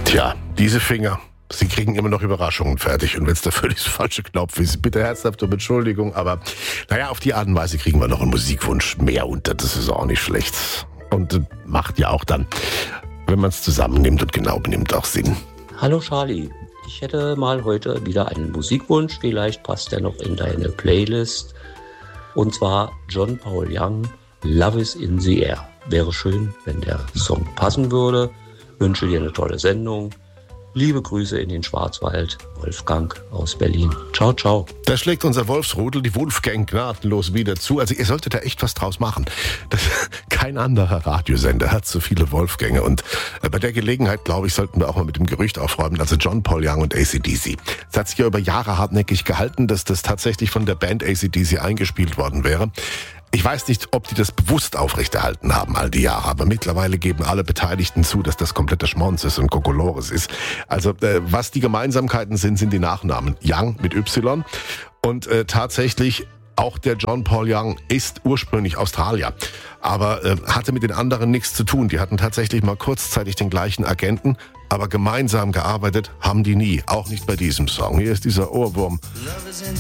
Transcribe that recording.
Tja, diese Finger, sie kriegen immer noch Überraschungen fertig. Und wenn es der völlig falsche Knopf ist, bitte herzhaft um Entschuldigung. Aber naja, auf die Art und Weise kriegen wir noch einen Musikwunsch mehr unter. Das ist auch nicht schlecht. Und macht ja auch dann, wenn man es zusammennimmt und genau benimmt, auch Sinn. Hallo Charlie, ich hätte mal heute wieder einen Musikwunsch. Vielleicht passt der noch in deine Playlist. Und zwar John Paul Young, Love is in the Air. Wäre schön, wenn der Song passen würde. Wünsche dir eine tolle Sendung. Liebe Grüße in den Schwarzwald. Wolfgang aus Berlin. Ciao, ciao. Da schlägt unser Wolfsrudel, die Wolfgang, gnadenlos wieder zu. Also ihr solltet da echt was draus machen. Kein anderer Radiosender hat so viele Wolfgänge. Und bei der Gelegenheit, glaube ich, sollten wir auch mal mit dem Gerücht aufräumen. Also John Paul Young und AC/DC. Es hat sich ja über Jahre hartnäckig gehalten, dass das tatsächlich von der Band AC/DC eingespielt worden wäre. Ich weiß nicht, ob die das bewusst aufrechterhalten haben all die Jahre, aber mittlerweile geben alle Beteiligten zu, dass das kompletter Schmonz ist und Kokolores ist. Also was die Gemeinsamkeiten sind die Nachnamen. Young mit Y und tatsächlich auch der John Paul Young ist ursprünglich Australier, aber hatte mit den anderen nichts zu tun. Die hatten tatsächlich mal kurzzeitig den gleichen Agenten, aber gemeinsam gearbeitet haben die nie, auch nicht bei diesem Song. Hier ist dieser Ohrwurm.